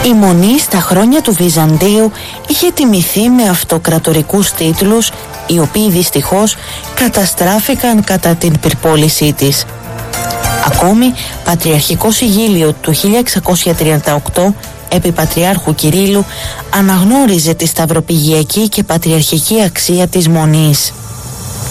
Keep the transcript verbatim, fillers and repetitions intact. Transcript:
Η Μονή στα χρόνια του Βυζαντίου είχε τιμηθεί με αυτοκρατορικούς τίτλους, οι οποίοι δυστυχώς καταστράφηκαν κατά την πυρπόλησή της. Ακόμη, πατριαρχικό συγγύλιο του χίλια εξακόσια τριάντα οκτώ επί Πατριάρχου Κυρίλλου αναγνώριζε τη σταυροπηγιακή και πατριαρχική αξία της Μονής.